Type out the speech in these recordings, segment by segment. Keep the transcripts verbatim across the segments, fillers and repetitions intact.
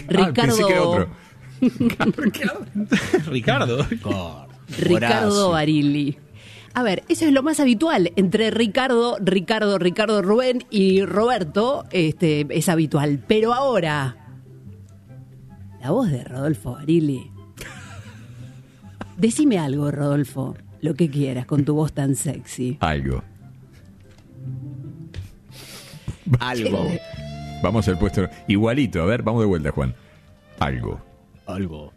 Ricardo. Ah, pensé que era otro. Ricardo. Ricardo Barilli. A ver, eso es lo más habitual. Entre Ricardo, Ricardo, Ricardo Rubén y Roberto, este, es habitual. Pero ahora, la voz de Rodolfo Barilli. Decime algo, Rodolfo, lo que quieras, con tu voz tan sexy. Algo. Algo. Vamos al puesto. Igualito, a ver, vamos de vuelta, Juan. Algo. Algo.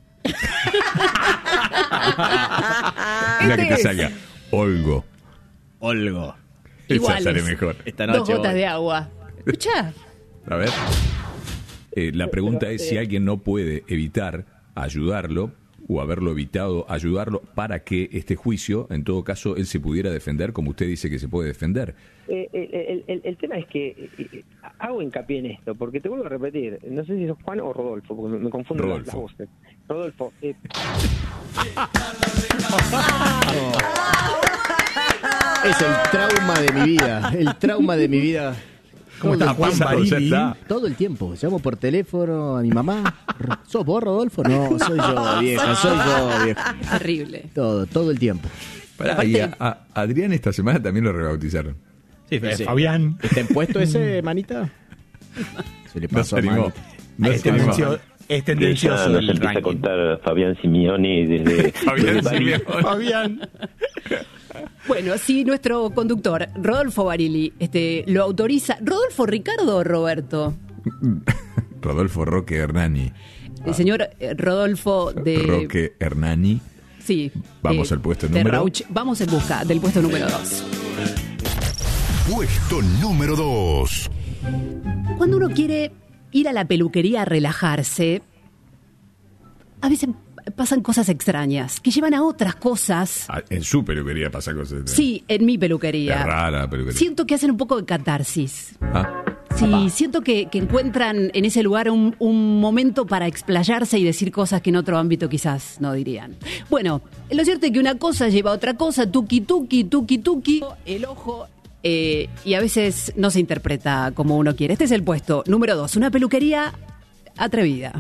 Mira que te es. salga. Olgo. Olgo. Esa Iguales. sale mejor. Esta Dos noche gotas voy. de agua. Escuchá. A ver. Eh, la pregunta es si alguien no puede evitar ayudarlo o haberlo evitado ayudarlo para que este juicio, en todo caso, él se pudiera defender como usted dice que se puede defender. Eh, el, el, el tema es que eh, eh, hago hincapié en esto, porque te vuelvo a repetir, no sé si sos Juan o Rodolfo, porque me, me confundo las, las Rodolfo. voces. Rodolfo, eh, Es el trauma de mi vida. El trauma de mi vida. ¿Cómo está Juan pasado, ya Barilli? está. Todo el tiempo. Llamo por teléfono a mi mamá. ¿Sos vos, Rodolfo? No, soy yo, vieja. Soy yo, vieja. Terrible. Todo, todo el tiempo. Pará, y a, a Adrián esta semana también lo rebautizaron. Sí, eh, Sí. Fabián. ¿Está en puesto ese, manita? Se le No pasó se animó. manita. No es, se animó. tendencio- es Que ya tendencioso nos el empieza a ranking. contar Fabián Simeone desde, Fabián desde Bari. Simeone. Fabián. Bueno, si nuestro conductor, Rodolfo Barilli, este, lo autoriza. ¿Rodolfo Ricardo o Roberto? Rodolfo Roque Hernani. El señor eh, Rodolfo de... Roque Hernani. Sí. Vamos eh, al puesto de número- Rauch. Vamos en busca del puesto número dos. Puesto número dos. Cuando uno quiere ir a la peluquería a relajarse, a veces pasan cosas extrañas que llevan a otras cosas. Ah, en su peluquería pasa cosas. Sí, en mi Es peluquería. rara la peluquería. Siento que hacen un poco de catarsis. Ah, Sí, siento que, que encuentran en ese lugar un, un momento para explayarse y decir cosas que en otro ámbito quizás no dirían. Bueno, lo cierto es que una cosa lleva a otra cosa, tuki tuki, tuki tuki, el ojo, eh, y a veces no se interpreta como uno quiere. Este es el puesto número dos, una peluquería atrevida.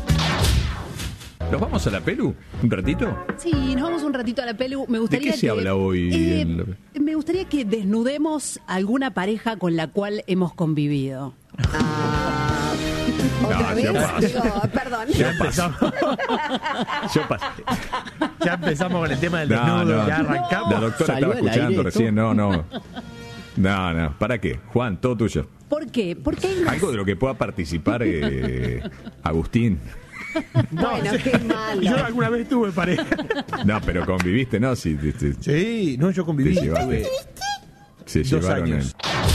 ¿Nos vamos a la pelu? ¿Un ratito? Sí, nos vamos un ratito a la pelu. Me gustaría qué se que, habla hoy eh, en la- Me gustaría que desnudemos a alguna pareja con la cual hemos convivido. Ah, ¿Otra No, vez? ya pasa. Digo, perdón. Ya empezamos. Yo pasé. Ya empezamos con el tema del No, desnudo. no. Ya arrancamos. La doctora Salió estaba al escuchando aire recién. esto. No, no. No, no. ¿Para qué? Juan, todo tuyo. ¿Por qué? Porque hay más... Algo de lo que pueda participar eh, Agustín. Bueno, qué malo. Yo alguna vez tuve pareja. No, pero conviviste, ¿no? Sí, te, te- Sí, no, yo conviví. te llevaste. Tuve Se dos llevaron años.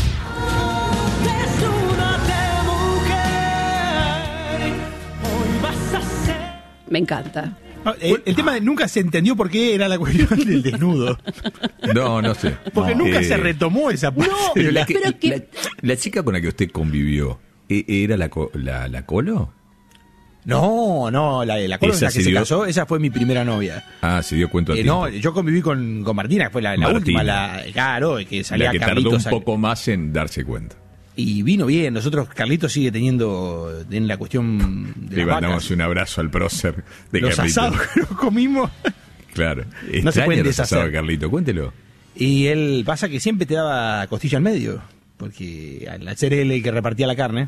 Me encanta. Ah, El, el tema de nunca se entendió por qué era la cuestión del desnudo. el- No, no sé. Porque No, nunca eh, se retomó esa parte. Pero la, que- Pero que- la- la chica con la que usted convivió, ¿e- ¿era la, co- la, la Colo? No, no, la, la Colo, Esa la que sí se dio- casó, esa fue mi primera novia. Ah, se dio cuenta a Eh, tiempo. no, yo conviví con, con Martina, que fue la, la Martina. última, la, claro, que salía La que tardó Carlitos. un poco más en darse cuenta. Y vino bien, nosotros, Carlitos sigue teniendo en la cuestión de Le las mandamos vacas, un abrazo al prócer de los Carlito. asados que nos comimos. Claro. No se Extraña pueden los asados de deshacer. Carlito. Cuéntelo. Y él pasa que siempre te daba costilla al medio, porque al ser él el que repartía la carne,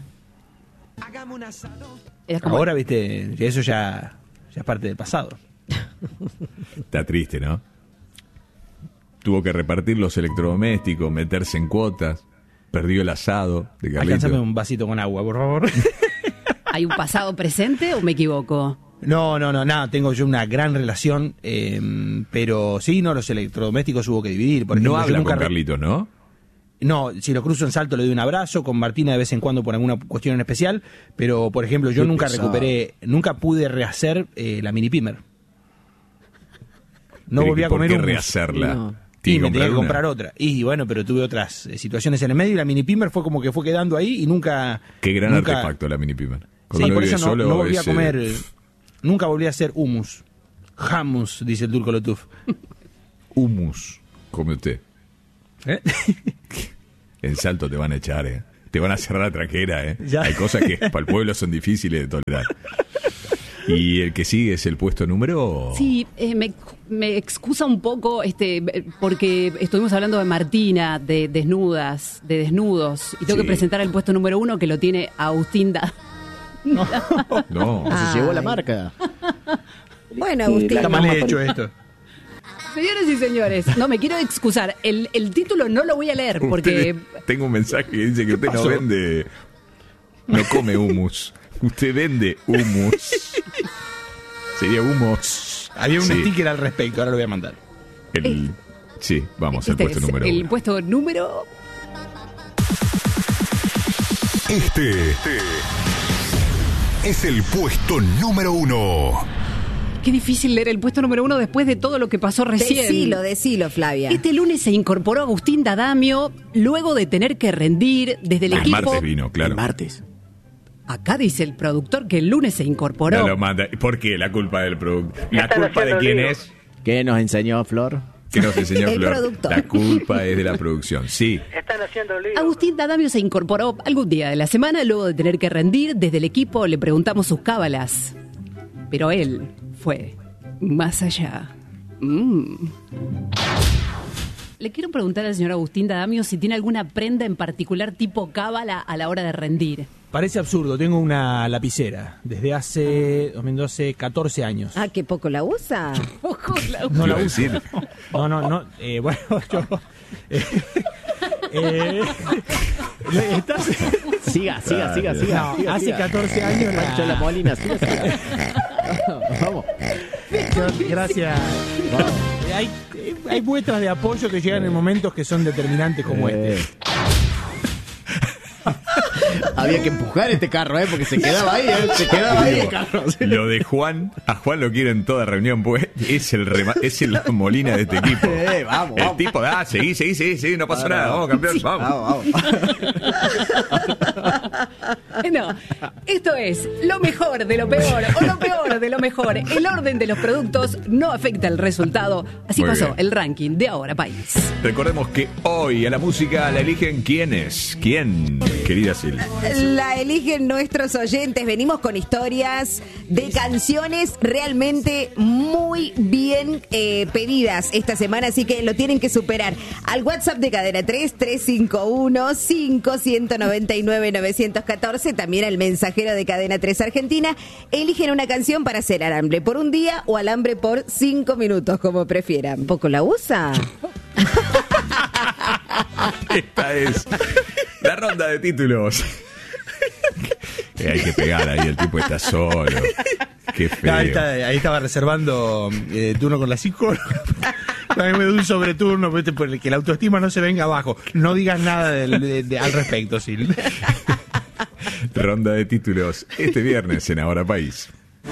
Era como- ahora, viste, eso ya, ya es parte del pasado. Está triste, ¿no? Tuvo que repartir los electrodomésticos, meterse en cuotas. Perdió el asado de Carlito. Alcánzame un vasito con agua, por favor. ¿Hay un pasado presente o me equivoco? No, no, no, nada, tengo yo una gran relación, eh, pero sí, no, los electrodomésticos hubo que dividir. Por ejemplo, No yo habla nunca con re- Carlitos, ¿no? No, si lo cruzo en Salto le doy un abrazo, con Martina de vez en cuando por alguna cuestión en especial, pero por ejemplo yo Qué nunca pesado. recuperé, nunca pude rehacer eh, la mini pimer. No Pero, volví a ¿por comer qué hummus. rehacerla? No. Tiene Y me tenía que una. comprar otra. Y bueno, pero tuve otras eh, situaciones en el medio y la mini pimer fue como que fue quedando ahí y nunca... Qué gran nunca- artefacto la mini pimer. Sí, Cuando uno por vive eso no, solo no volví a es, eh, comer, eh, nunca volví a hacer hummus. Hummus, dice el turco Lotuf. Humus, come usted. ¿Eh? En Salto te van a echar, ¿eh? te van a cerrar la tranquera, ¿eh? Ya. Hay cosas que para el pueblo son difíciles de tolerar. ¿Y el que sigue es el puesto número...? Sí, eh, me, me excusa un poco este porque estuvimos hablando de Martina, de desnudas, de desnudos, y tengo Sí. que presentar el puesto número uno que lo tiene Agustín Da. No. Se llevó la Ay. marca. Bueno, Sí, Agustín. Está mal hecho esto. Señoras y señores, no, me quiero excusar. El, el título no lo voy a leer porque... Usted- tengo un mensaje que dice que usted no pasó? vende... No come hummus. Usted vende hummus. Sería hummus. Había un Sí. sticker al respecto, ahora lo voy a mandar. El, sí, vamos al este puesto es número el uno. puesto número... Este es el puesto número uno. Qué difícil leer el puesto número uno después de todo lo que pasó recién. Decilo, decilo, Flavia. Este lunes se incorporó Agustín Dadamio luego de tener que rendir desde el El equipo. martes vino, claro. El martes. Acá dice el productor que el lunes se incorporó. No lo manda. ¿Por qué la culpa del producto? ¿La Están culpa de haciendo quién lío. es? ¿Qué nos enseñó Flor? ¿Qué nos enseñó El Flor? productor. La culpa es de la producción. Sí. Están haciendo lío. Agustín Dadamio se incorporó algún día de la semana luego de tener que rendir desde el equipo. Le preguntamos sus cábalas, pero él fue más allá. Mm. Le quiero preguntar al señor Agustín Dadamio si tiene alguna prenda en particular tipo cábala a la hora de rendir. Parece absurdo, tengo una lapicera desde hace dos mil doce, catorce años. Ah, ¿qué poco la usa? No la Iba a uso. decir. No, no, no. Eh, bueno, yo. Eh, eh, estás- Siga, siga, siga, Dale. siga. No, siga, hace siga. catorce años la- Pancho La Molina, siga, siga. Vamos. Gracias. Vamos. Eh, Hay, eh, hay muestras de apoyo que llegan en momentos que son determinantes como Eh. este. Había que empujar este carro, ¿eh? Porque se quedaba ahí, ¿eh? Se quedaba ahí el carro. Lo de Juan, a Juan lo quiere en toda reunión, pues es el rema- es el Molina de este equipo. Eh, vamos, El vamos. tipo, ah, seguí, seguí, seguí, seguí, no pasa Vamos, nada, vamos, campeón, vamos. Vamos, vamos. No, esto es lo mejor de lo peor o lo peor de lo mejor. El orden de los productos no afecta el resultado. Así Muy pasó bien. el ranking de Ahora País. Recordemos que hoy a la música la eligen quiénes. ¿Quién, querida Sil? La eligen nuestros oyentes. Venimos con historias de canciones realmente muy bien eh, pedidas esta semana, así que lo tienen que superar. Al WhatsApp de Cadena tres, tres cinco uno, cinco uno nueve nueve, nueve uno cuatro, también al mensajero de Cadena tres Argentina. Eligen una canción para hacer alambre por un día o alambre por cinco minutos, como prefieran. ¿Poco la usa? Esta es la ronda de títulos. Eh, hay que pegar ahí, el tipo está solo. Qué feo. Ahí, está- ahí estaba reservando eh, turno con la psicóloga. A mí me da un sobreturno, ¿viste? Por que la autoestima no se venga abajo. No digas nada del- de- de- al respecto, Sil. Ronda de títulos este viernes en Ahora País.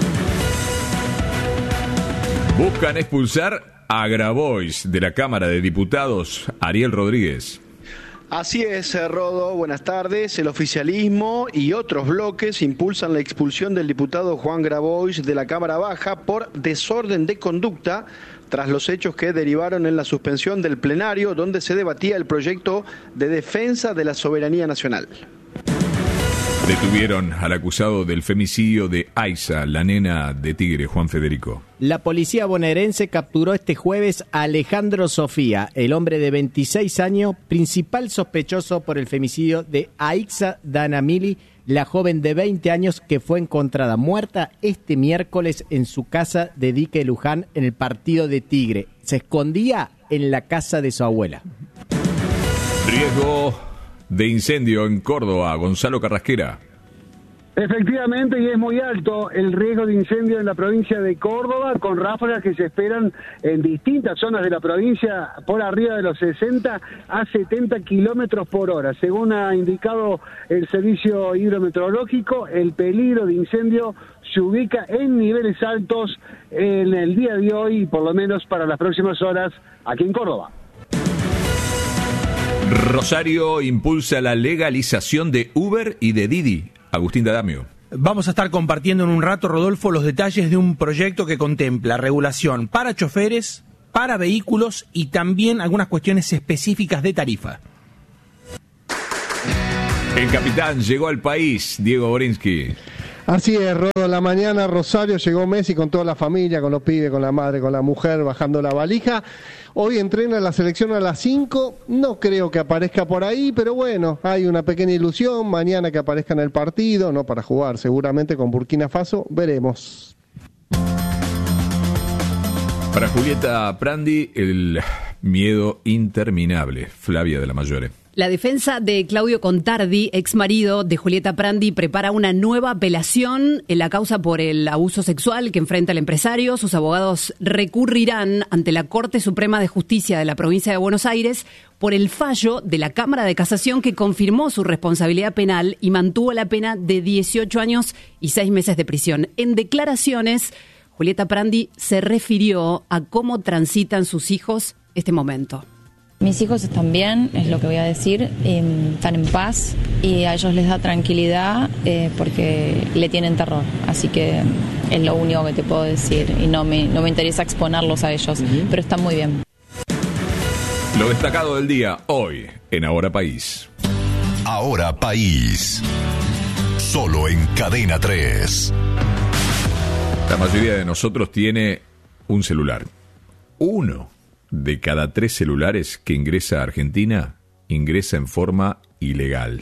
Buscan expulsar a Grabois de la Cámara de Diputados, Ariel Rodríguez. Así es, eh, Rodo, buenas tardes. El oficialismo y otros bloques impulsan la expulsión del diputado Juan Grabois de la Cámara Baja por desorden de conducta tras los hechos que derivaron en la suspensión del plenario donde se debatía el proyecto de defensa de la soberanía nacional. Detuvieron al acusado del femicidio de Aiza, la nena de Tigre, Juan Federico. La policía bonaerense capturó este jueves a Alejandro Sofía, el hombre de veintiséis años, principal sospechoso por el femicidio de Aixa Danamili, la joven de veinte años que fue encontrada muerta este miércoles en su casa de Dique Luján en el partido de Tigre. Se escondía en la casa de su abuela. Riesgo de incendio en Córdoba, Gonzalo Carrasquera. Efectivamente, y es muy alto el riesgo de incendio en la provincia de Córdoba, con ráfagas que se esperan en distintas zonas de la provincia por arriba de los sesenta a setenta kilómetros por hora. Según ha indicado el Servicio Hidrometeorológico, el peligro de incendio se ubica en niveles altos en el día de hoy y por lo menos para las próximas horas aquí en Córdoba. Rosario impulsa la legalización de Uber y de Didi. Agustín Dadamio. Vamos a estar compartiendo en un rato, Rodolfo, los detalles de un proyecto que contempla regulación para choferes, para vehículos y también algunas cuestiones específicas de tarifa. El capitán llegó al país, Diego Borinsky. Así es, Rodo, en la mañana Rosario llegó Messi con toda la familia, con los pibes, con la madre, con la mujer, bajando la valija. Hoy entrena la selección a las cinco, no creo que aparezca por ahí, pero bueno, hay una pequeña ilusión, mañana que aparezca en el partido, no para jugar, seguramente con Burkina Faso, veremos. Para Julieta Prandi, el miedo interminable, Flavia de la Mayore. La defensa de Claudio Contardi, ex marido de Julieta Prandi, prepara una nueva apelación en la causa por el abuso sexual que enfrenta el empresario. Sus abogados recurrirán ante la Corte Suprema de Justicia de la provincia de Buenos Aires por el fallo de la Cámara de Casación que confirmó su responsabilidad penal y mantuvo la pena de dieciocho años y seis meses de prisión. En declaraciones, Julieta Prandi se refirió a cómo transitan sus hijos este momento. Mis hijos están bien, es lo que voy a decir, eh, están en paz y a ellos les da tranquilidad eh, porque le tienen terror. Así que es lo único que te puedo decir y no me, no me interesa exponerlos a ellos, uh-huh. pero están muy bien. Lo destacado del día hoy en Ahora País. Ahora País. Solo en Cadena tres. La mayoría de nosotros tiene un celular. Uno de cada tres celulares que ingresa a Argentina ingresa en forma ilegal.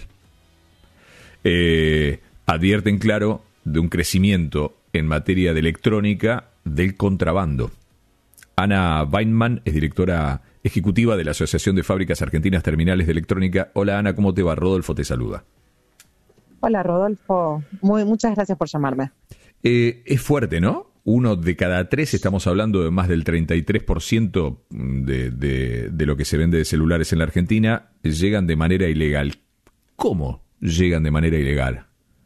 Eh, advierten, claro, de un crecimiento en materia de electrónica del contrabando. Ana Weinman es directora ejecutiva de la Asociación de Fábricas Argentinas Terminales de Electrónica. Hola Ana, ¿cómo te va? Rodolfo te saluda. Hola Rodolfo, Muy, muchas gracias por llamarme. Eh, es fuerte, ¿no? Uno de cada tres, estamos hablando de más del treinta y tres por ciento de, de, de lo que se vende de celulares en la Argentina, llegan de manera ilegal. ¿Cómo llegan de manera ilegal?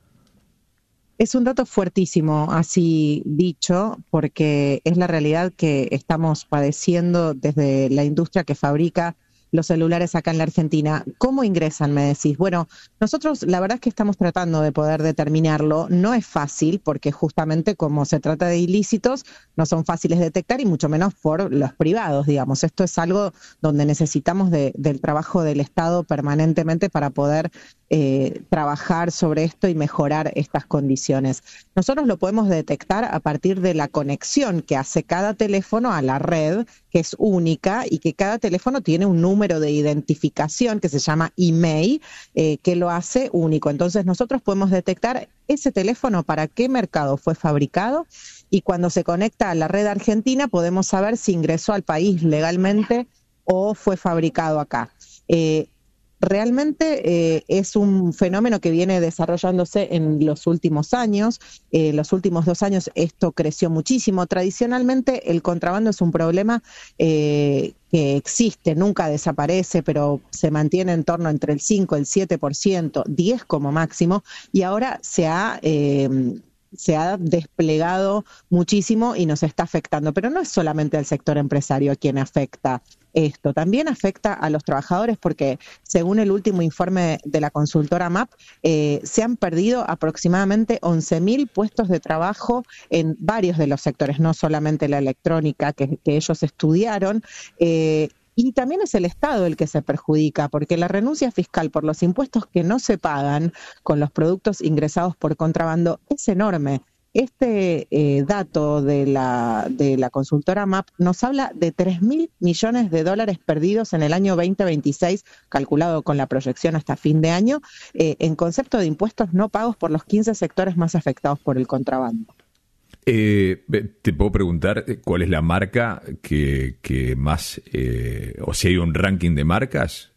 Es un dato fuertísimo, así dicho, porque es la realidad que estamos padeciendo desde la industria que fabrica los celulares acá en la Argentina. ¿Cómo ingresan, me decís? Bueno, nosotros la verdad es que estamos tratando de poder determinarlo. No es fácil porque justamente como se trata de ilícitos, no son fáciles de detectar y mucho menos por los privados, digamos. Esto es algo donde necesitamos de, del trabajo del Estado permanentemente para poder eh, trabajar sobre esto y mejorar estas condiciones. Nosotros lo podemos detectar a partir de la conexión que hace cada teléfono a la red, que es única y que cada teléfono tiene un número de identificación que se llama I M E I, eh, que lo hace único. Entonces nosotros podemos detectar ese teléfono para qué mercado fue fabricado y cuando se conecta a la red argentina podemos saber si ingresó al país legalmente o fue fabricado acá. Eh, Realmente eh, es un fenómeno que viene desarrollándose en los últimos años. En eh, los últimos dos años esto creció muchísimo. Tradicionalmente el contrabando es un problema eh, que existe, nunca desaparece, pero se mantiene en torno entre el cinco, el siete por ciento, diez como máximo, y ahora se ha... Eh, se ha desplegado muchísimo y nos está afectando. Pero no es solamente el sector empresario a quien afecta esto, también afecta a los trabajadores porque según el último informe de la consultora M A P, eh, se han perdido aproximadamente once mil puestos de trabajo en varios de los sectores, no solamente la electrónica que, que ellos estudiaron, eh, y también es el Estado el que se perjudica, porque la renuncia fiscal por los impuestos que no se pagan con los productos ingresados por contrabando es enorme. Este eh, dato de la, de la consultora M A P nos habla de tres mil millones de dólares perdidos en el año veinte veintiséis, calculado con la proyección hasta fin de año, eh, en concepto de impuestos no pagos por los quince sectores más afectados por el contrabando. Eh, te puedo preguntar cuál es la marca que, que más, eh, o si hay un ranking de marcas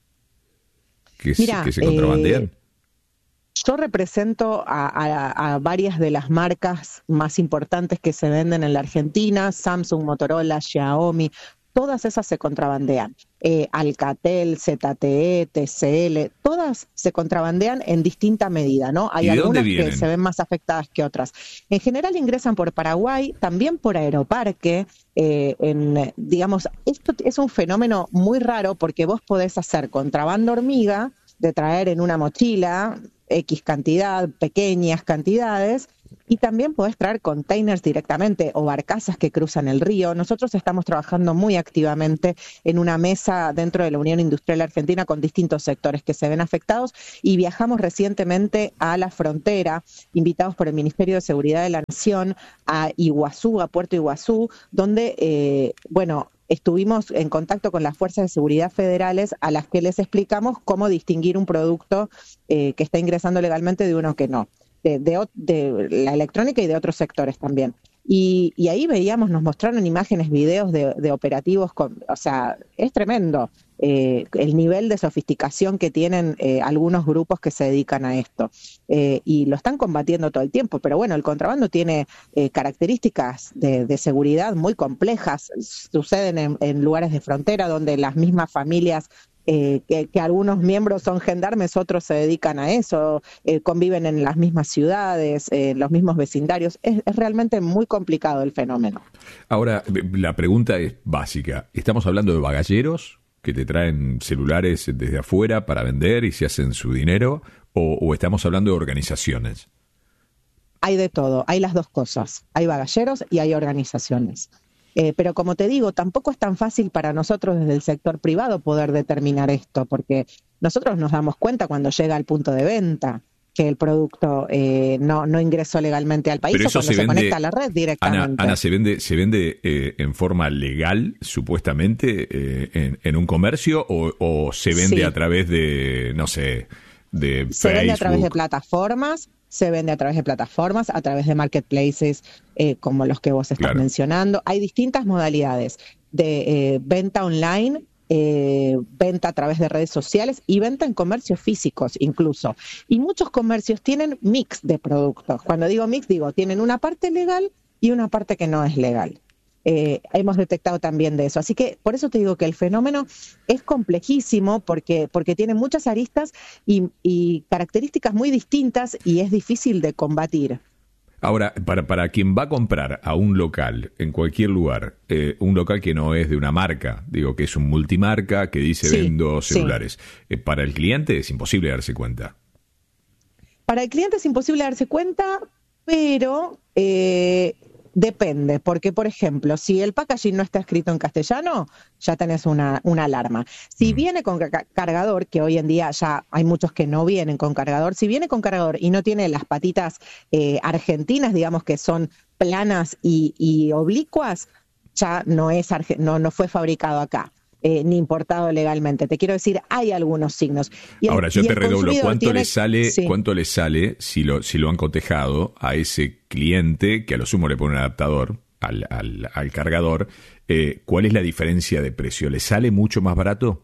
que, Mira, que se contrabandean. Eh, yo represento a, a, a varias de las marcas más importantes que se venden en la Argentina: Samsung, Motorola, Xiaomi. Todas esas se contrabandean. Eh, Alcatel, Z T E, T C L, todas se contrabandean en distinta medida, ¿no? Hay algunas que se ven más afectadas que otras. En general ingresan por Paraguay, también por Aeroparque. Eh, en, digamos, esto es un fenómeno muy raro porque vos podés hacer contrabando hormiga, de traer en una mochila X cantidad, pequeñas cantidades, Y también podés traer containers directamente o barcazas que cruzan el río. Nosotros estamos trabajando muy activamente en una mesa dentro de la Unión Industrial Argentina con distintos sectores que se ven afectados y viajamos recientemente a la frontera, invitados por el Ministerio de Seguridad de la Nación, a Iguazú, a Puerto Iguazú, donde, eh, bueno, estuvimos en contacto con las fuerzas de seguridad federales a las que les explicamos cómo distinguir un producto eh, que está ingresando legalmente de uno que no. De, de, de la electrónica y de otros sectores también. Y, y ahí veíamos, nos mostraron imágenes, videos de, de operativos, con, o sea, es tremendo eh, el nivel de sofisticación que tienen eh, algunos grupos que se dedican a esto. Eh, y lo están combatiendo todo el tiempo, pero bueno, el contrabando tiene eh, características de, de seguridad muy complejas, suceden en, en lugares de frontera donde las mismas familias Eh, que, que algunos miembros son gendarmes, otros se dedican a eso, eh, conviven en las mismas ciudades, en eh, los mismos vecindarios. Es, es realmente muy complicado el fenómeno. Ahora, la pregunta es básica. ¿Estamos hablando de bagalleros que te traen celulares desde afuera para vender y se hacen su dinero? ¿O, o estamos hablando de organizaciones? Hay de todo, hay las dos cosas. Hay bagalleros y hay organizaciones. Eh, pero como te digo, tampoco es tan fácil para nosotros desde el sector privado poder determinar esto, porque nosotros nos damos cuenta cuando llega al punto de venta que el producto eh, no, no ingresó legalmente al país o cuando se, se vende, conecta a la red directamente. Ana, Ana ¿se vende, se vende eh, en forma legal, supuestamente, eh, en, en un comercio o, o se vende sí. a través de, no sé, de se Facebook? Vende a través de plataformas. Se vende a través de plataformas, a través de marketplaces eh, como los que vos estás claro. mencionando. Hay distintas modalidades de eh, venta online, eh, venta a través de redes sociales y venta en comercios físicos incluso. Y muchos comercios tienen mix de productos. Cuando digo mix, digo, tienen una parte legal y una parte que no es legal. Eh, hemos detectado también de eso. Así que por eso te digo que el fenómeno es complejísimo porque, porque tiene muchas aristas y, y características muy distintas y es difícil de combatir. Ahora, para, para quien va a comprar a un local, en cualquier lugar, eh, un local que no es de una marca, digo que es un multimarca que dice sí, vendo celulares, sí. eh, para el cliente es imposible darse cuenta. Para el cliente es imposible darse cuenta, pero... Eh, Depende, porque por ejemplo, si el packaging no está escrito en castellano, ya tenés una, una alarma. Si viene con ca- cargador, que hoy en día ya hay muchos que no vienen con cargador, si viene con cargador y no tiene las patitas eh, argentinas, digamos que son planas y, y oblicuas, ya no, es arge- no, no fue fabricado acá. Eh, ni importado legalmente. Te quiero decir, hay algunos signos. Y el, Ahora, yo te redoblo. ¿Cuánto tiene... le sale, sí. cuánto le sale si lo, si lo han cotejado a ese cliente que a lo sumo le pone un adaptador al, al, al cargador? Eh, ¿Cuál es la diferencia de precio? ¿Le sale mucho más barato?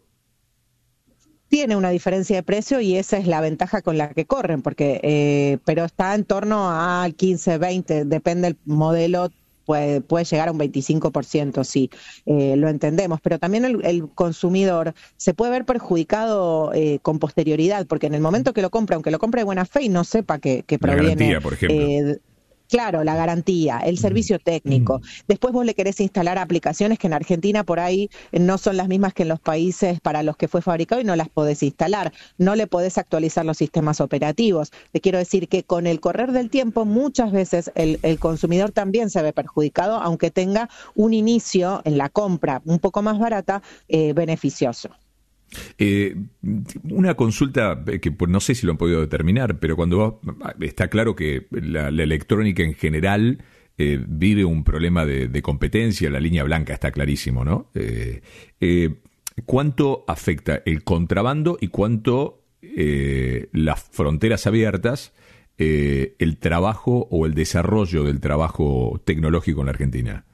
Tiene una diferencia de precio y esa es la ventaja con la que corren, porque eh, pero está en torno al quince, veinte, depende del modelo. Puede, puede llegar a un veinticinco por ciento, sí, eh, lo entendemos, pero también el, el consumidor se puede ver perjudicado eh, con posterioridad, porque en el momento que lo compra, aunque lo compre de buena fe y no sepa que, que proviene... La garantía, por ejemplo. Eh, Claro, la garantía, el servicio técnico. Después vos le querés instalar aplicaciones que en Argentina por ahí no son las mismas que en los países para los que fue fabricado y no las podés instalar. No le podés actualizar los sistemas operativos. Te quiero decir que con el correr del tiempo muchas veces el, el consumidor también se ve perjudicado, aunque tenga un inicio en la compra un poco más barata, eh, beneficioso. Eh, una consulta que pues, no sé si lo han podido determinar, pero cuando vos, está claro que la, la electrónica en general eh, vive un problema de, de competencia, la línea blanca está clarísimo, ¿no? Eh, eh, ¿Cuánto afecta el contrabando y cuánto eh, las fronteras abiertas, eh, el trabajo o el desarrollo del trabajo tecnológico en la Argentina?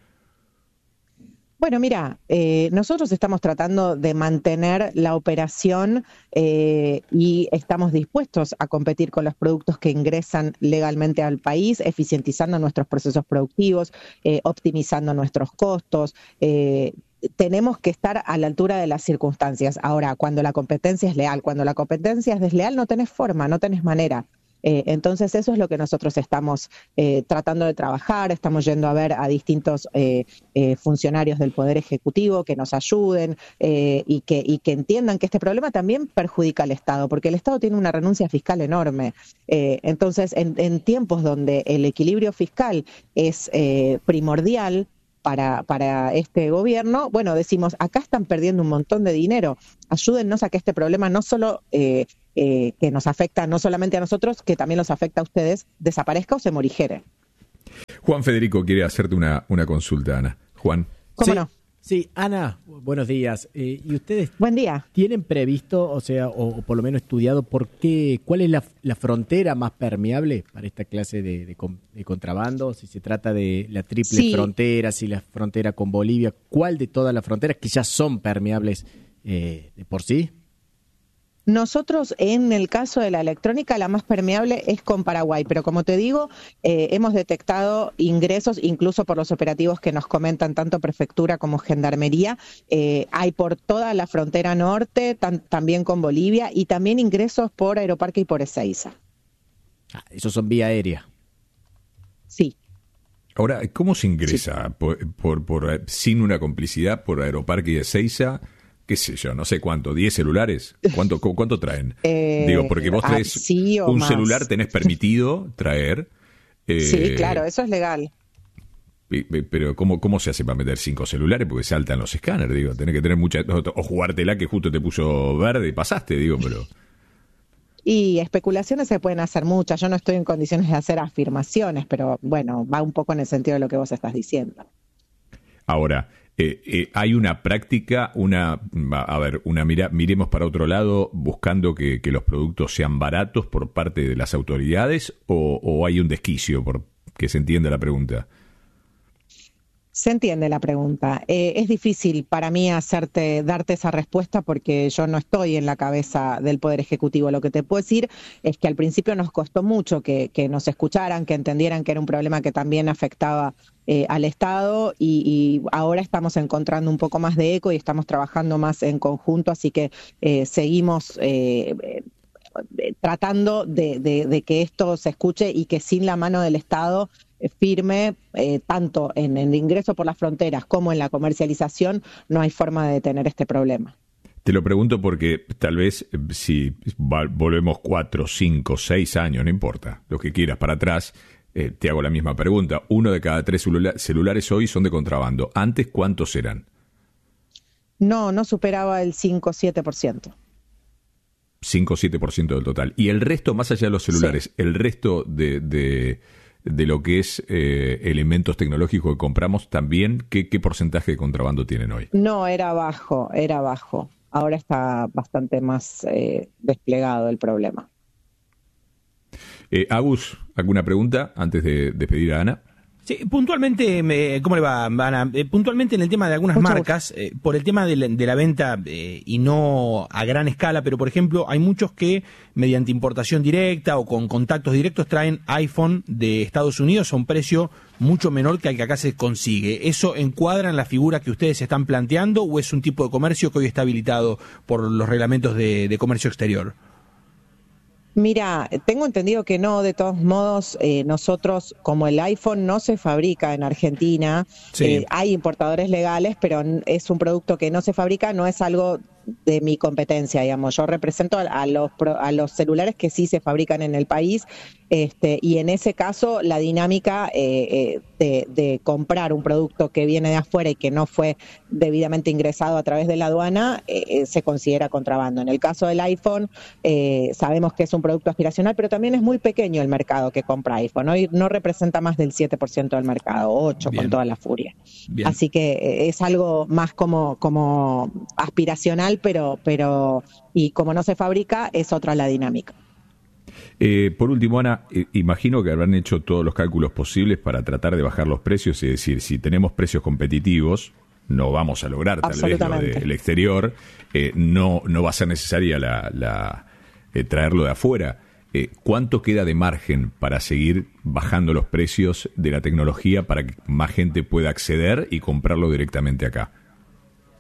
Bueno, mira, eh, nosotros estamos tratando de mantener la operación eh, y estamos dispuestos a competir con los productos que ingresan legalmente al país, eficientizando nuestros procesos productivos, eh, optimizando nuestros costos. Eh, tenemos que estar a la altura de las circunstancias. Ahora, cuando la competencia es leal, cuando la competencia es desleal, no tenés forma, no tenés manera. Eh, entonces eso es lo que nosotros estamos eh, tratando de trabajar, estamos yendo a ver a distintos eh, eh, funcionarios del Poder Ejecutivo que nos ayuden eh, y, que, y que entiendan que este problema también perjudica al Estado, porque el Estado tiene una renuncia fiscal enorme. Eh, entonces, en, en tiempos donde el equilibrio fiscal es eh, primordial, Para, para este gobierno, bueno, decimos, acá están perdiendo un montón de dinero, ayúdennos a que este problema no solo eh, eh, que nos afecta no solamente a nosotros, que también los afecta a ustedes, desaparezca o se morigere. Juan Federico quiere hacerte una, una consulta, Ana. Juan. ¿Cómo sí, no? Sí, Ana, buenos días. Eh, ¿Y ustedes Buen día. tienen previsto, o sea, o, o por lo menos estudiado, por qué, cuál es la, la frontera más permeable para esta clase de, de, de contrabando? Si se trata de la triple Sí. frontera, si la frontera con Bolivia, ¿cuál de todas las fronteras que ya son permeables eh, de por sí? Nosotros, en el caso de la electrónica, la más permeable es con Paraguay, pero como te digo, eh, hemos detectado ingresos, incluso por los operativos que nos comentan tanto Prefectura como Gendarmería, eh, hay por toda la frontera norte, tan, también con Bolivia, y también ingresos por Aeroparque y por Ezeiza. Ah, esos son vía aérea. Sí. Ahora, ¿cómo se ingresa sí. por, por, por sin una complicidad por Aeroparque y Ezeiza? ¿Qué sé yo? No sé cuánto, ¿diez celulares? ¿Cuánto, cuánto traen? Eh, Digo, porque vos traes sí un más. celular, tenés permitido traer. Eh, sí, claro, eso es legal. Pero ¿cómo, ¿cómo se hace para meter cinco celulares? Porque saltan los escáneres, digo. Tenés que tener mucha... O jugártela que justo te puso verde y pasaste, digo, pero... Y especulaciones se pueden hacer muchas. Yo no estoy en condiciones de hacer afirmaciones, pero bueno, va un poco en el sentido de lo que vos estás diciendo. Ahora... Eh, eh, hay una práctica, una, a ver, una mira, miremos para otro lado buscando que, que los productos sean baratos por parte de las autoridades o, o hay un desquicio, por que se entienda la pregunta. Se entiende la pregunta. Eh, es difícil para mí hacerte, darte esa respuesta porque yo no estoy en la cabeza del Poder Ejecutivo. Lo que te puedo decir es que al principio nos costó mucho que, que nos escucharan, que entendieran que era un problema que también afectaba eh, al Estado y, y ahora estamos encontrando un poco más de eco y estamos trabajando más en conjunto, así que eh, seguimos eh, eh, tratando de, de, de que esto se escuche y que sin la mano del Estado firme, eh, tanto en el ingreso por las fronteras como en la comercialización, no hay forma de detener este problema. Te lo pregunto porque tal vez si volvemos cuatro, cinco, seis años, no importa, lo que quieras para atrás, eh, te hago la misma pregunta. Uno de cada tres celula- celulares hoy son de contrabando. ¿Antes cuántos eran? No, no superaba el cinco o siete por ciento. cinco o siete por ciento del total. Y el resto, más allá de los celulares, sí. el resto de... de de lo que es eh, elementos tecnológicos que compramos también, ¿qué, qué porcentaje de contrabando tienen hoy? No, era bajo, era bajo. Ahora está bastante más eh, desplegado el problema. Eh, Agus, ¿alguna pregunta antes de despedir a Ana? Sí, puntualmente, me, ¿cómo le va, Ana? Eh, puntualmente en el tema de algunas Mucho marcas, eh, por el tema de la, de la venta eh, y no a gran escala, pero por ejemplo, hay muchos que mediante importación directa o con contactos directos traen iPhone de Estados Unidos a un precio mucho menor que el que acá se consigue. ¿Eso encuadra en la figura que ustedes están planteando o es un tipo de comercio que hoy está habilitado por los reglamentos de, de comercio exterior? Mira, tengo entendido que no, de todos modos, eh, nosotros, como el iPhone no se fabrica en Argentina, sí. eh, hay importadores legales, pero es un producto que no se fabrica, no es algo de mi competencia, digamos. Yo represento a los, a los celulares que sí se fabrican en el país, este, y en ese caso la dinámica eh, de, de comprar un producto que viene de afuera y que no fue debidamente ingresado a través de la aduana eh, se considera contrabando. En el caso del iPhone eh, sabemos que es un producto aspiracional, pero también es muy pequeño el mercado que compra iPhone. Hoy no representa más del siete por ciento del mercado, ocho por ciento con toda la furia. Bien. Así que eh, es algo más como, como aspiracional, pero pero y como no se fabrica, es otra la dinámica. Eh, por último, Ana, eh, imagino que habrán hecho todos los cálculos posibles para tratar de bajar los precios, es decir, si tenemos precios competitivos, no vamos a lograr tal vez lo del exterior, eh, no, no va a ser necesaria la, la, eh, traerlo de afuera. Eh, ¿Cuánto queda de margen para seguir bajando los precios de la tecnología para que más gente pueda acceder y comprarlo directamente acá?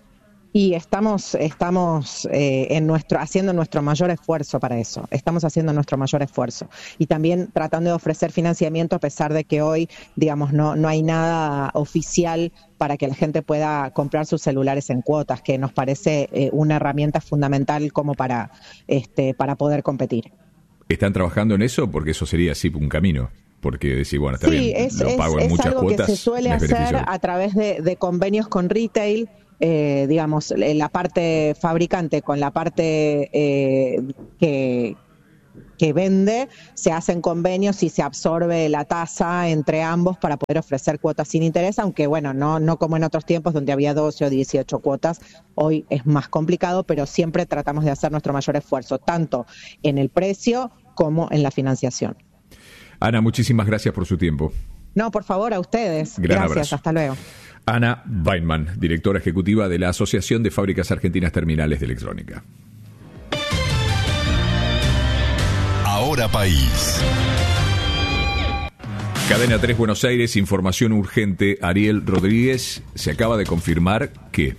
Y estamos, estamos eh, en nuestro, haciendo nuestro mayor esfuerzo para eso. Estamos haciendo nuestro mayor esfuerzo. Y también tratando de ofrecer financiamiento a pesar de que hoy, digamos, no, no hay nada oficial para que la gente pueda comprar sus celulares en cuotas, que nos parece eh, una herramienta fundamental como para, este, para poder competir. ¿Están trabajando en eso? Porque eso sería así un camino. Porque decir, bueno, está sí, bien, es, lo pago es, en muchas es algo cuotas. Que se suele hacer a través de, de convenios con retail. Eh, digamos, la parte fabricante con la parte eh, que, que vende, se hacen convenios y se absorbe la tasa entre ambos para poder ofrecer cuotas sin interés, aunque bueno, no, no como en otros tiempos donde había doce o dieciocho cuotas, hoy es más complicado, pero siempre tratamos de hacer nuestro mayor esfuerzo, tanto en el precio como en la financiación. Ana, muchísimas gracias por su tiempo. No, por favor, a ustedes. Gran Gracias, abrazo. Hasta luego. Ana Weinman, directora ejecutiva de la Asociación de Fábricas Argentinas Terminales de Electrónica. Ahora País. Cadena tres Buenos Aires, información urgente. Ariel Rodríguez, se acaba de confirmar que...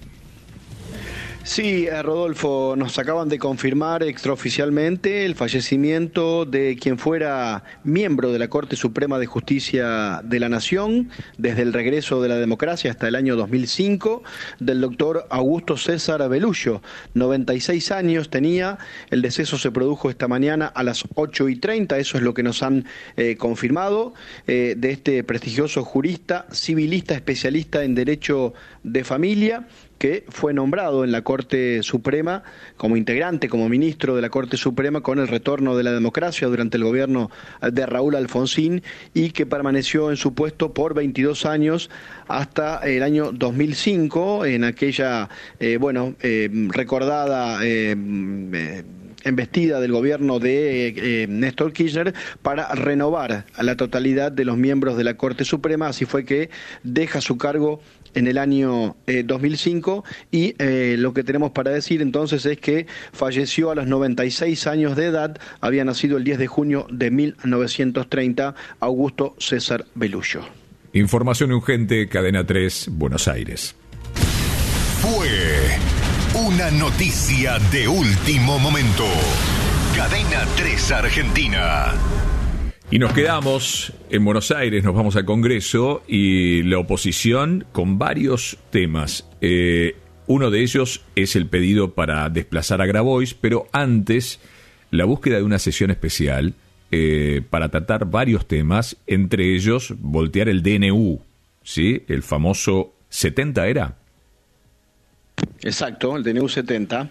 Sí, eh, Rodolfo, nos acaban de confirmar extraoficialmente el fallecimiento de quien fuera miembro de la Corte Suprema de Justicia de la Nación desde el regreso de la democracia hasta el año dos mil cinco, del doctor Augusto César Belluccio. noventa y seis años tenía, el deceso se produjo esta mañana a las ocho y treinta, eso es lo que nos han eh, confirmado, eh, de este prestigioso jurista, civilista, especialista en Derecho de Familia, que fue nombrado en la Corte Suprema como integrante, como ministro de la Corte Suprema con el retorno de la democracia durante el gobierno de Raúl Alfonsín y que permaneció en su puesto por veintidós años hasta el año dos mil cinco, en aquella, eh, bueno, eh, recordada... Eh, eh, embestida del gobierno de eh, Néstor Kirchner para renovar a la totalidad de los miembros de la Corte Suprema. Así fue que deja su cargo en el año eh, dos mil cinco y eh, lo que tenemos para decir entonces es que falleció a los noventa y seis años de edad, había nacido el diez de junio de mil novecientos treinta, Augusto César Belluccio. Información urgente, Cadena tres, Buenos Aires. Fue una noticia de último momento. Cadena tres Argentina. Y nos quedamos en Buenos Aires, nos vamos al Congreso y la oposición con varios temas. Eh, uno de ellos es el pedido para desplazar a Grabois, pero antes la búsqueda de una sesión especial eh, para tratar varios temas, entre ellos voltear el D N U, ¿sí? El famoso setenta era. Exacto, el D N U setenta.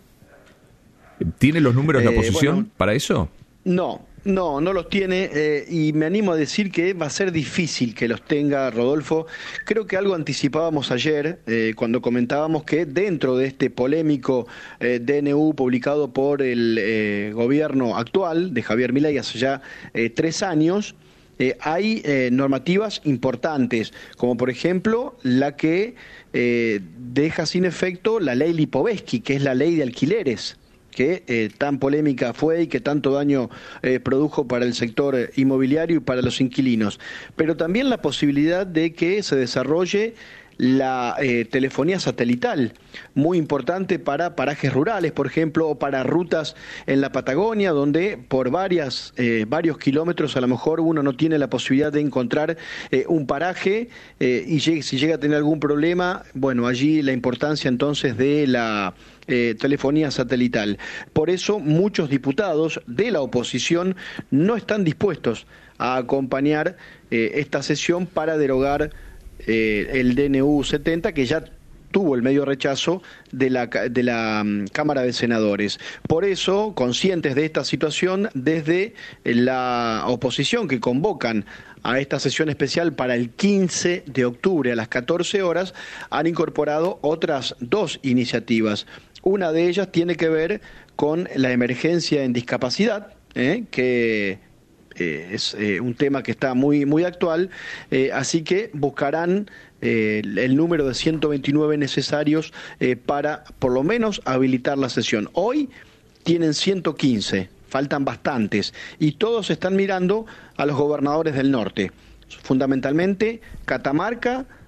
¿Tiene los números eh, la oposición bueno, para eso? No, no, no los tiene eh, y me animo a decir que va a ser difícil que los tenga, Rodolfo. Creo que algo anticipábamos ayer eh, cuando comentábamos que dentro de este polémico eh, D N U publicado por el eh, gobierno actual de Javier Milei hace ya eh, tres años, eh, hay eh, normativas importantes, como por ejemplo la que eh, deja sin efecto la ley Lipovetsky, que es la ley de alquileres, que eh, tan polémica fue y que tanto daño eh, produjo para el sector eh, inmobiliario y para los inquilinos. Pero también la posibilidad de que se desarrolle la eh, telefonía satelital, muy importante para parajes rurales, por ejemplo, o para rutas en la Patagonia, donde por varias, eh, varios kilómetros a lo mejor uno no tiene la posibilidad de encontrar eh, un paraje eh, y llegue, si llega a tener algún problema, bueno, allí la importancia entonces de la eh, telefonía satelital. Por eso muchos diputados de la oposición no están dispuestos a acompañar eh, esta sesión para derogar Eh, el D N U setenta, que ya tuvo el medio rechazo de la, de la um, Cámara de Senadores. Por eso, conscientes de esta situación, desde la oposición que convocan a esta sesión especial para el quince de octubre a las catorce horas, han incorporado otras dos iniciativas. Una de ellas tiene que ver con la emergencia en discapacidad, ¿eh? que Eh, es eh, un tema que está muy muy actual, eh, así que buscarán eh, el número de ciento veintinueve necesarios eh, para por lo menos habilitar la sesión. Hoy tienen ciento quince, faltan bastantes, y todos están mirando a los gobernadores del norte, fundamentalmente Catamarca,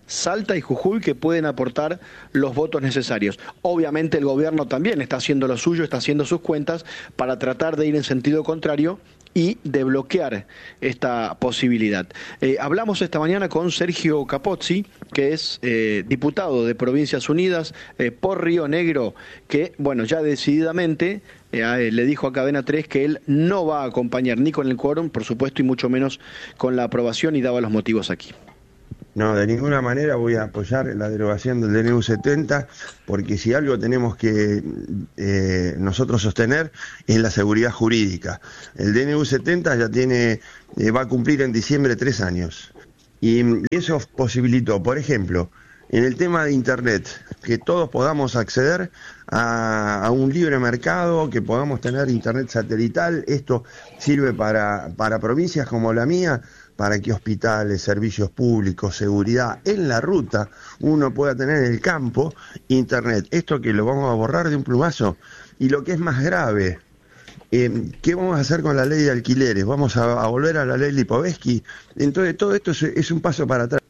Salta y Jujuy, que pueden aportar los votos necesarios. Obviamente el gobierno también está haciendo lo suyo, está haciendo sus cuentas para tratar de ir en sentido contrario y de bloquear esta posibilidad. Eh, hablamos esta mañana con Sergio Capozzi, que es eh, diputado de Provincias Unidas eh, por Río Negro, que, bueno, ya decididamente eh, le dijo a Cadena tres que él no va a acompañar ni con el quórum, por supuesto, y mucho menos con la aprobación, y daba los motivos aquí. No, de ninguna manera voy a apoyar la derogación del D N U setenta, porque si algo tenemos que eh, nosotros sostener es la seguridad jurídica. El D N U setenta ya tiene, eh, va a cumplir en diciembre tres años. Y, y eso posibilitó, por ejemplo, en el tema de Internet, que todos podamos acceder a, a un libre mercado, que podamos tener Internet satelital. Esto sirve para, para provincias como la mía, para que hospitales, servicios públicos, seguridad, en la ruta, uno pueda tener en el campo Internet. Esto que lo vamos a borrar de un plumazo. Y lo que es más grave, eh, ¿qué vamos a hacer con la ley de alquileres? ¿Vamos a, a volver a la ley Lipovetsky? Entonces todo esto es, es un paso para atrás.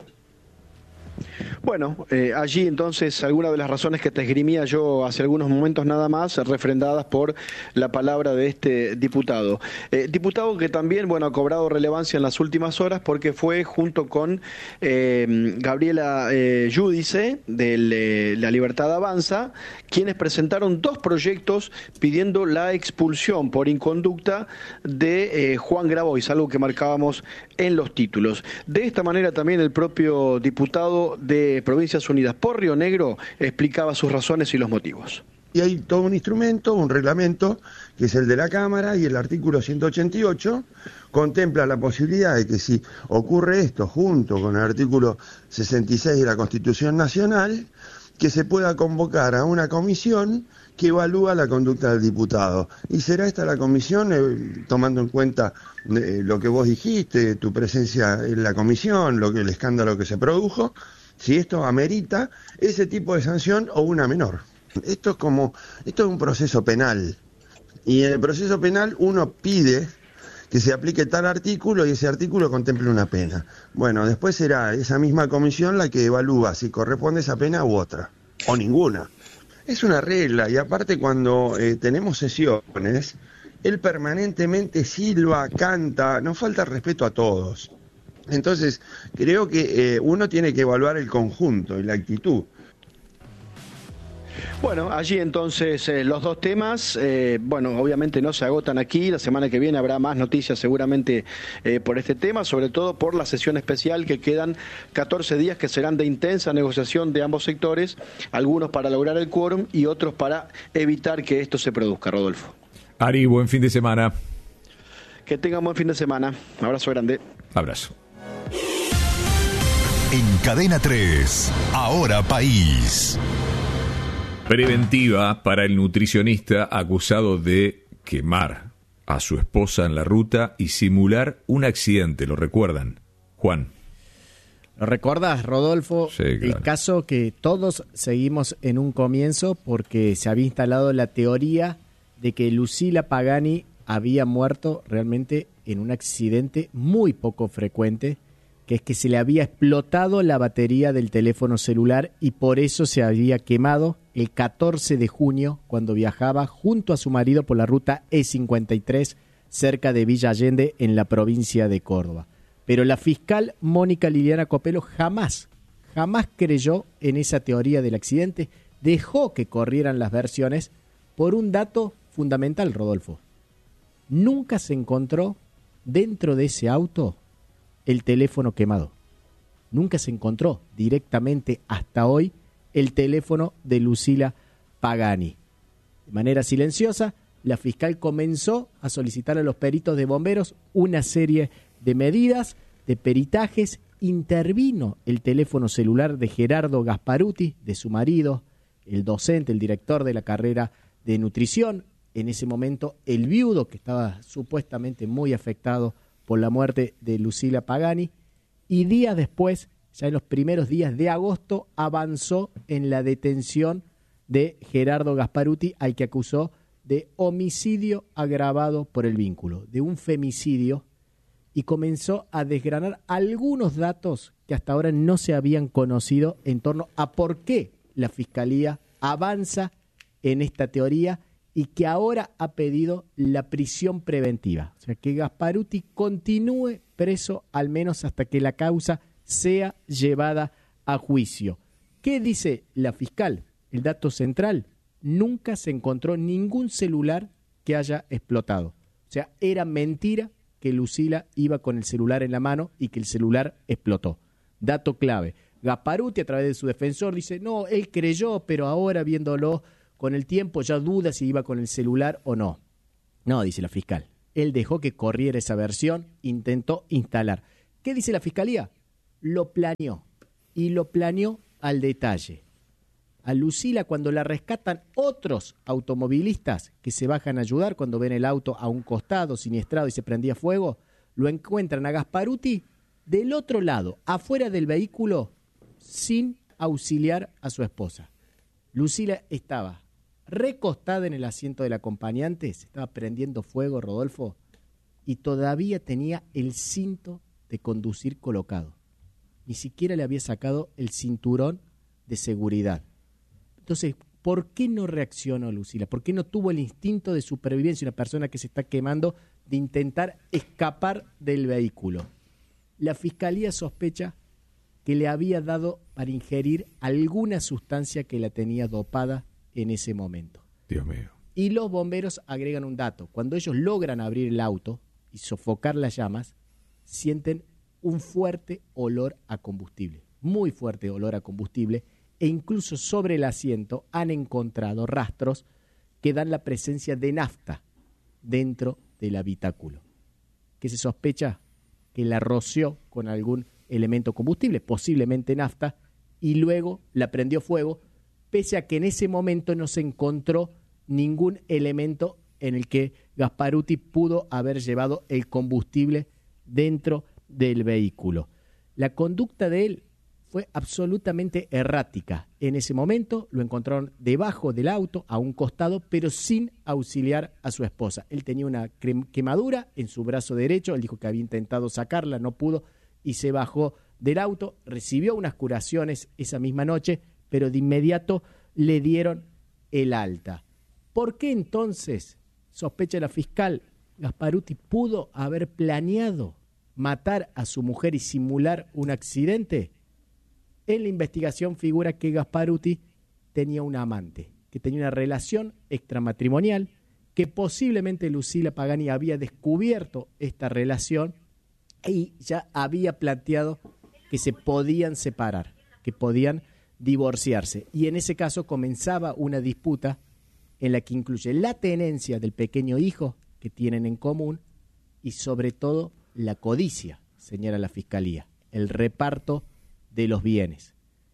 Bueno, eh, allí entonces algunas de las razones que te esgrimía yo hace algunos momentos nada más, refrendadas por la palabra de este diputado. Eh, diputado que también, bueno, ha cobrado relevancia en las últimas horas porque fue junto con eh, Gabriela eh, Giudice de eh, La Libertad Avanza, quienes presentaron dos proyectos pidiendo la expulsión por inconducta de eh, Juan Grabois, algo que marcábamos en los títulos. De esta manera también el propio diputado de Provincias Unidas por Río Negro explicaba sus razones y los motivos. Y hay todo un instrumento, un reglamento, que es el de la Cámara, y el artículo ciento ochenta y ocho contempla la posibilidad de que si ocurre esto junto con el artículo sesenta y seis de la Constitución Nacional, que se pueda convocar a una comisión que evalúa la conducta del diputado. Y será esta la comisión, eh, tomando en cuenta eh, lo que vos dijiste, tu presencia en la comisión, lo que el escándalo que se produjo, si esto amerita ese tipo de sanción o una menor. Esto es como, esto es un proceso penal. Y en el proceso penal uno pide que se aplique tal artículo y ese artículo contemple una pena. Bueno, después será esa misma comisión la que evalúa si corresponde esa pena u otra, o ninguna. Es una regla, y aparte cuando eh, tenemos sesiones, él permanentemente silba, canta, nos falta respeto a todos. Entonces, creo que eh, uno tiene que evaluar el conjunto y la actitud. Bueno, allí entonces eh, los dos temas, eh, bueno, obviamente no se agotan aquí, la semana que viene habrá más noticias seguramente eh, por este tema, sobre todo por la sesión especial que quedan catorce días que serán de intensa negociación de ambos sectores, algunos para lograr el quórum y otros para evitar que esto se produzca, Rodolfo. Ari, buen fin de semana. Que tengan buen fin de semana, abrazo grande. Abrazo. En Cadena tres, Ahora País. Preventiva para el nutricionista acusado de quemar a su esposa en la ruta y simular un accidente. ¿Lo recuerdan? Juan. ¿Lo recuerdas, Rodolfo? Sí, claro. El caso que todos seguimos en un comienzo porque se había instalado la teoría de que Lucila Pagani había muerto realmente en un accidente muy poco frecuente, que es que se le había explotado la batería del teléfono celular y por eso se había quemado el catorce de junio cuando viajaba junto a su marido por la ruta E cincuenta y tres cerca de Villa Allende en la provincia de Córdoba. Pero la fiscal Mónica Liliana Copelo jamás, jamás creyó en esa teoría del accidente, dejó que corrieran las versiones por un dato fundamental, Rodolfo. Nunca se encontró dentro de ese auto el teléfono quemado. Nunca se encontró directamente hasta hoy el teléfono de Lucila Pagani. De manera silenciosa, la fiscal comenzó a solicitar a los peritos de bomberos una serie de medidas, de peritajes. Intervino el teléfono celular de Gerardo Gasparuti, de su marido, el docente, el director de la carrera de nutrición. En ese momento, el viudo, que estaba supuestamente muy afectado por la muerte de Lucila Pagani, y días después, ya en los primeros días de agosto, avanzó en la detención de Gerardo Gasparuti, al que acusó de homicidio agravado por el vínculo, de un femicidio, y comenzó a desgranar algunos datos que hasta ahora no se habían conocido en torno a por qué la Fiscalía avanza en esta teoría y que ahora ha pedido la prisión preventiva. O sea, que Gasparuti continúe preso al menos hasta que la causa sea llevada a juicio. ¿Qué dice la fiscal? El dato central: nunca se encontró ningún celular que haya explotado. O sea, era mentira que Lucila iba con el celular en la mano y que el celular explotó. Dato clave. Gasparuti, a través de su defensor, dice, no, él creyó, pero ahora viéndolo con el tiempo ya duda si iba con el celular o no. No, dice la fiscal. Él dejó que corriera esa versión, intentó instalar. ¿Qué dice la fiscalía? Lo planeó, y lo planeó al detalle. A Lucila, cuando la rescatan otros automovilistas que se bajan a ayudar cuando ven el auto a un costado siniestrado y se prendía fuego, lo encuentran a Gasparuti del otro lado, afuera del vehículo, sin auxiliar a su esposa. Lucila estaba recostada en el asiento del acompañante, se estaba prendiendo fuego, Rodolfo, y todavía tenía el cinto de conducir colocado. Ni siquiera le había sacado el cinturón de seguridad. Entonces, ¿por qué no reaccionó Lucila? ¿Por qué no tuvo el instinto de supervivencia, una persona que se está quemando, de intentar escapar del vehículo? La fiscalía sospecha que le había dado para ingerir alguna sustancia que la tenía dopada en ese momento. Dios mío. Y los bomberos agregan un dato. Cuando ellos logran abrir el auto y sofocar las llamas, sienten un fuerte olor a combustible, muy fuerte olor a combustible, e incluso sobre el asiento han encontrado rastros que dan la presencia de nafta dentro del habitáculo, que se sospecha que la roció con algún elemento combustible, posiblemente nafta, y luego la prendió fuego, pese a que en ese momento no se encontró ningún elemento en el que Gasparuti pudo haber llevado el combustible dentro del vehículo. La conducta de él fue absolutamente errática. En ese momento lo encontraron debajo del auto, a un costado, pero sin auxiliar a su esposa. Él tenía una quemadura en su brazo derecho, él dijo que había intentado sacarla, no pudo, y se bajó del auto, recibió unas curaciones esa misma noche, pero de inmediato le dieron el alta. ¿Por qué entonces, sospecha la fiscal, Gasparuti pudo haber planeado matar a su mujer y simular un accidente? En la investigación figura que Gasparuti tenía una amante, que tenía una relación extramatrimonial, que posiblemente Lucila Pagani había descubierto esta relación y ya había planteado que se podían separar, que podían divorciarse. Y en ese caso comenzaba una disputa en la que incluye la tenencia del pequeño hijo que tienen en común y sobre todo la codicia, señala la fiscalía, el reparto de los bienes.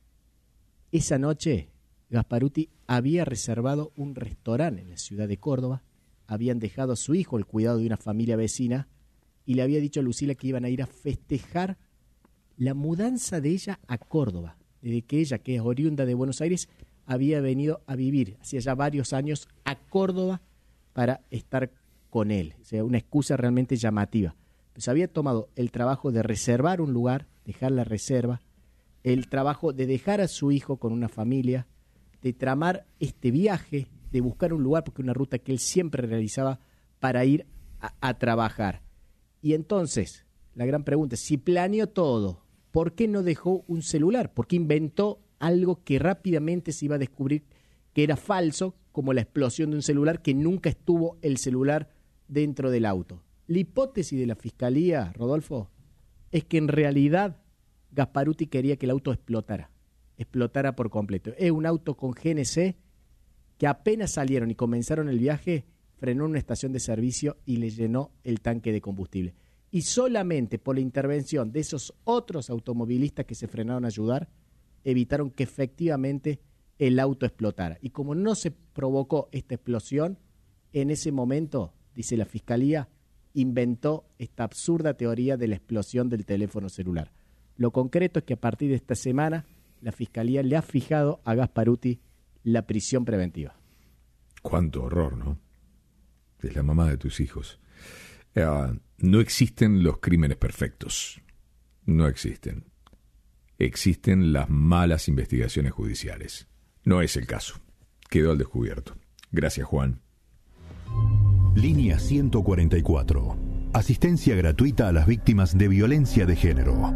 Esa noche Gasparuti había reservado un restaurante en la ciudad de Córdoba, habían dejado a su hijo el cuidado de una familia vecina y le había dicho a Lucila que iban a ir a festejar la mudanza de ella a Córdoba, desde que ella, que es oriunda de Buenos Aires, había venido a vivir hacía ya varios años a Córdoba para estar con él. O sea, una excusa realmente llamativa. Pues había tomado el trabajo de reservar un lugar, dejar la reserva, el trabajo de dejar a su hijo con una familia, de tramar este viaje, de buscar un lugar, porque una ruta que él siempre realizaba para ir a, a trabajar. Y entonces, la gran pregunta es, si planeó todo, ¿por qué no dejó un celular? ¿Por qué inventó algo que rápidamente se iba a descubrir que era falso, como la explosión de un celular, que nunca estuvo el celular dentro del auto? La hipótesis de la fiscalía, Rodolfo, es que en realidad Gasparuti quería que el auto explotara, explotara por completo. Es un auto con G N C que apenas salieron y comenzaron el viaje, frenó en una estación de servicio y le llenó el tanque de combustible. Y solamente por la intervención de esos otros automovilistas que se frenaron a ayudar, evitaron que efectivamente el auto explotara. Y como no se provocó esta explosión, en ese momento, dice la fiscalía, inventó esta absurda teoría de la explosión del teléfono celular. Lo concreto es que a partir de esta semana la Fiscalía le ha fijado a Gasparuti la prisión preventiva. Cuánto horror, ¿no? Es la mamá de tus hijos. Eh, no existen los crímenes perfectos. No existen. Existen las malas investigaciones judiciales. No es el caso. Quedó al descubierto. Gracias, Juan. Línea ciento cuarenta y cuatro. Asistencia gratuita a las víctimas de violencia de género.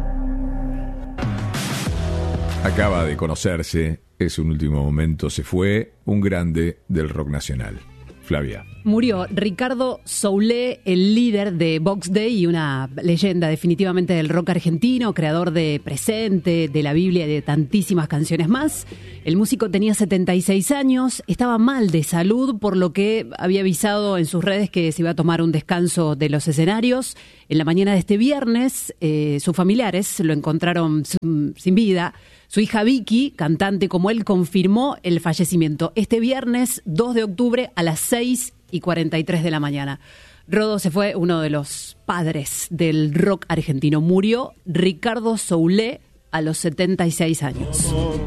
Acaba de conocerse, es un último momento, se fue un grande del rock nacional. Flavia. Murió Ricardo Soule, el líder de Box Day y una leyenda definitivamente del rock argentino, creador de Presente, de la Biblia y de tantísimas canciones más. El músico tenía setenta y seis años, estaba mal de salud, por lo que había avisado en sus redes que se iba a tomar un descanso de los escenarios. En la mañana de este viernes, eh, sus familiares lo encontraron sin vida. Su hija Vicky, cantante como él, confirmó el fallecimiento este viernes dos de octubre a las seis y cuarenta y tres de la mañana. Rodo se fue, uno de los padres del rock argentino. Murió Ricardo Soule a los setenta y seis años.